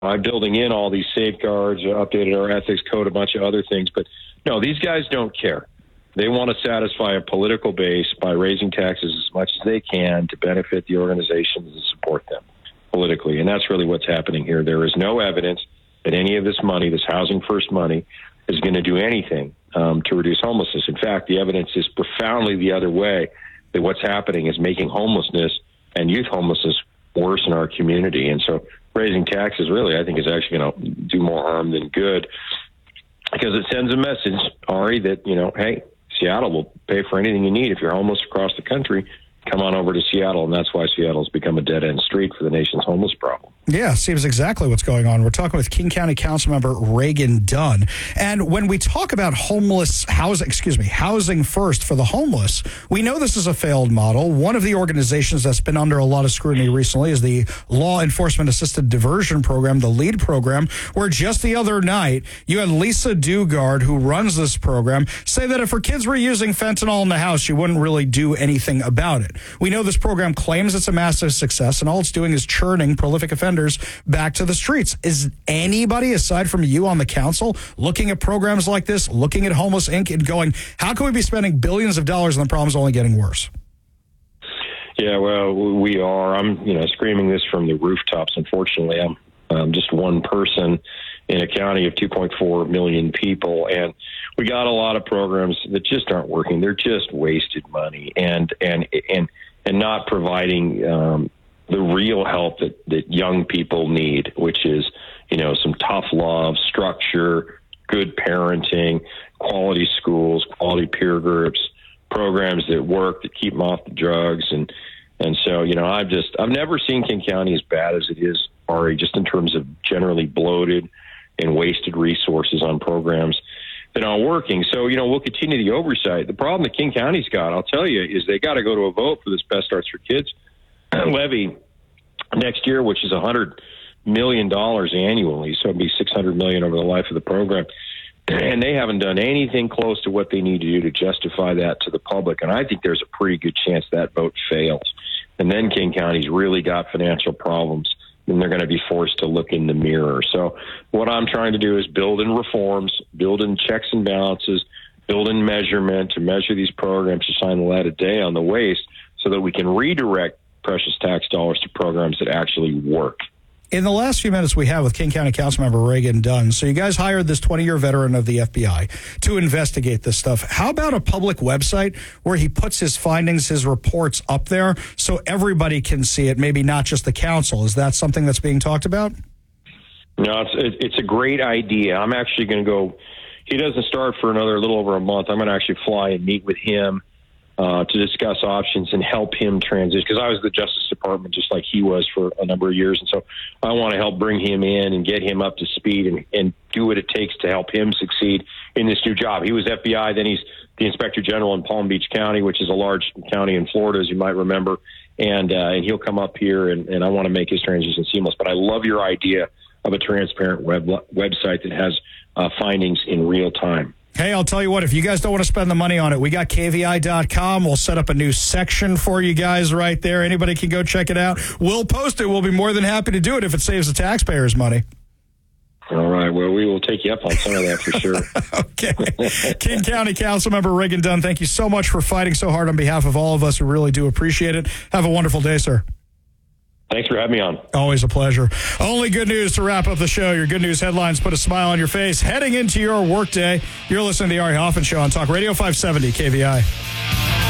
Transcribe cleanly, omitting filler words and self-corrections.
by building in all these safeguards, updated our ethics code, a bunch of other things. But no, these guys don't care. They want to satisfy a political base by raising taxes as much as they can to benefit the organizations and support them politically. And that's really what's happening here. There is no evidence that any of this money, this Housing First money, is going to do anything to reduce homelessness. In fact, the evidence is profoundly the other way, that what's happening is making homelessness and youth homelessness worse in our community. And so raising taxes really, I think, is actually going to do more harm than good, because it sends a message, Ari, that, hey, Seattle will pay for anything you need. If you're homeless across the country, come on over to Seattle. And that's why Seattle's become a dead-end street for the nation's homeless problem. Yeah, seems exactly what's going on. We're talking with King County Councilmember Reagan Dunn. And when we talk about housing first for the homeless, we know this is a failed model. One of the organizations that's been under a lot of scrutiny recently is the Law Enforcement Assisted Diversion Program, the LEAD program, where just the other night you had Lisa Dugard, who runs this program, say that if her kids were using fentanyl in the house, she wouldn't really do anything about it. We know this program claims it's a massive success, and all it's doing is churning prolific offenders back to the streets. Is anybody, aside from you on the council, looking at programs like this, looking at Homeless Inc. and going, how can we be spending billions of dollars and the problem's only getting worse? Yeah, well, we are. I'm, screaming this from the rooftops. Unfortunately, I'm just one person in a county of 2.4 million people, and we got a lot of programs that just aren't working. They're just wasted money and not providing the real help that young people need, which is, some tough love, structure, good parenting, quality schools, quality peer groups, programs that work, that keep them off the drugs. And so, I've never seen King County as bad as it is, Ari, just in terms of generally bloated and wasted resources on programs that aren't working. So, we'll continue the oversight. The problem that King County's got, I'll tell you, is they got to go to a vote for this Best Starts for Kids levy next year, which is $100 million annually. So it'd be $600 million over the life of the program. And they haven't done anything close to what they need to do to justify that to the public. And I think there's a pretty good chance that vote fails. And then King County's really got financial problems, and they're going to be forced to look in the mirror. So what I'm trying to do is build in reforms, build in checks and balances, build in measurement to measure these programs to shine the light of day on the waste, so that we can redirect precious tax dollars to programs that actually work. In the last few minutes we have with King County Councilmember Reagan Dunn, so you guys hired this 20-year veteran of the FBI to investigate this stuff. How about a public website where he puts his findings, his reports up there so everybody can see it, maybe not just the council? Is that something that's being talked about? No, it's a great idea. I'm actually going to go. He doesn't start for another little over a month. I'm going to actually fly and meet with him to discuss options and help him transition, because I was the Justice Department just like he was for a number of years. And so I want to help bring him in and get him up to speed and do what it takes to help him succeed in this new job. He was FBI, then he's the Inspector General in Palm Beach County, which is a large county in Florida, as you might remember. And he'll come up here, and I want to make his transition seamless. But I love your idea of a transparent website that has findings in real time. Hey, I'll tell you what, if you guys don't want to spend the money on it, we got KVI.com. We'll set up a new section for you guys right there. Anybody can go check it out. We'll post it. We'll be more than happy to do it if it saves the taxpayers money. All right. Well, we will take you up on some of that for sure. Okay. King County Councilmember Reagan Dunn, thank you so much for fighting so hard on behalf of all of us. We really do appreciate it. Have a wonderful day, sir. Thanks for having me on. Always a pleasure. Only good news to wrap up the show. Your good news headlines put a smile on your face heading into your workday. You're listening to the Ari Hoffman Show on Talk Radio 570 KVI.